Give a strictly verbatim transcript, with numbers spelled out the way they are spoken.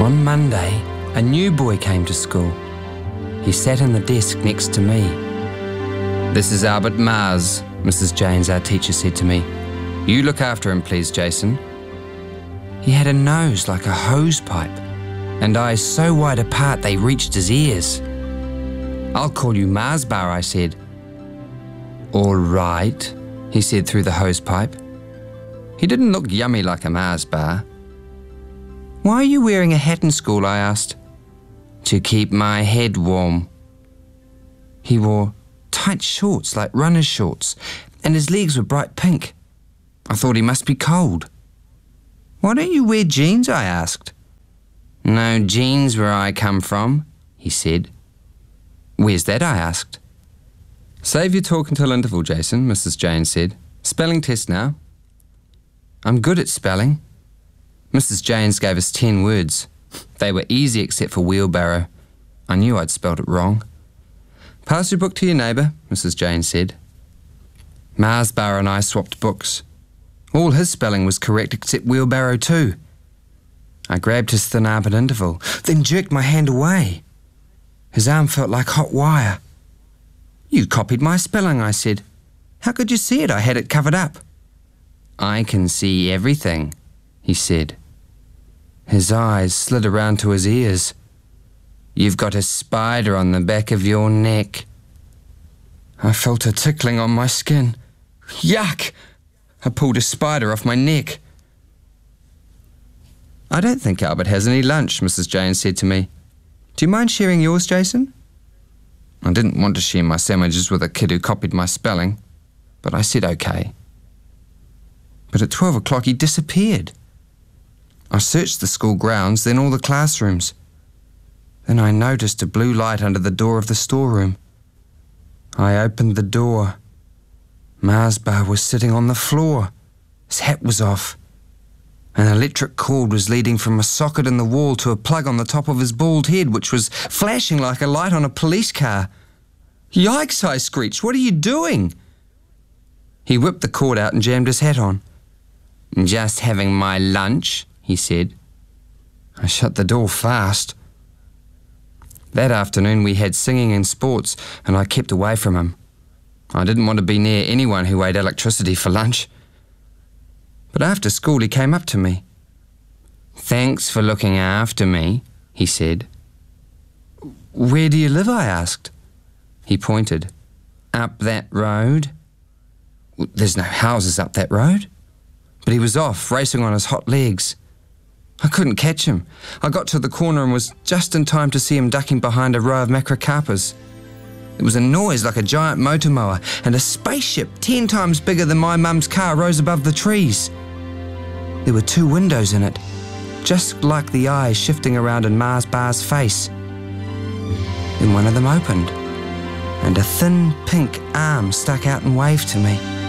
On Monday, a new boy came to school. He sat in the desk next to me. "This is Albert Mars," Missus Janes, our teacher, said to me. "You look after him, please, Jason." He had a nose like a hose pipe, and eyes so wide apart they reached his ears. "I'll call you Mars Bar," I said. "All right," he said through the hose pipe. He didn't look yummy like a Mars Bar. "Why are you wearing a hat in school?" I asked. "To keep my head warm." He wore tight shorts like runner's shorts, and his legs were bright pink. I thought he must be cold. "Why don't you wear jeans?" I asked. "No jeans where I come from," he said. "Where's that?" I asked. "Save your talk until interval, Jason," Missus Janes said. "Spelling test now." I'm good at spelling. Missus Janes gave us ten words. They were easy except for wheelbarrow. I knew I'd spelled it wrong. "Pass your book to your neighbour," Missus Janes said. Mars Bar and I swapped books. All his spelling was correct except wheelbarrow too. I grabbed his thin arm at interval, then jerked my hand away. His arm felt like hot wire. "You copied my spelling," I said. "How could you see it? I had it covered up." "I can see everything," he said. His eyes slid around to his ears. "You've got a spider on the back of your neck." I felt a tickling on my skin. Yuck! I pulled a spider off my neck. "I don't think Albert has any lunch," Missus Janes said to me. "Do you mind sharing yours, Jason?" I didn't want to share my sandwiches with a kid who copied my spelling, but I said okay. But at twelve o'clock he disappeared. I searched the school grounds, then all the classrooms. Then I noticed a blue light under the door of the storeroom. I opened the door. Mars Bar was sitting on the floor. His hat was off. An electric cord was leading from a socket in the wall to a plug on the top of his bald head, which was flashing like a light on a police car. "Yikes!" I screeched. "What are you doing?" He whipped the cord out and jammed his hat on. "Just having my lunch," he said. I shut the door fast. That afternoon we had singing and sports, and I kept away from him. I didn't want to be near anyone who ate electricity for lunch. But after school he came up to me. "Thanks for looking after me," he said. "Where do you live?" I asked. He pointed. "Up that road." "There's no houses up that road." But he was off, racing on his hot legs. I couldn't catch him. I got to the corner and was just in time to see him ducking behind a row of macrocarpus. There was a noise like a giant motor mower, and a spaceship ten times bigger than my mum's car rose above the trees. There were two windows in it, just like the eyes shifting around in Mars Bar's face. Then one of them opened, and a thin pink arm stuck out and waved to me.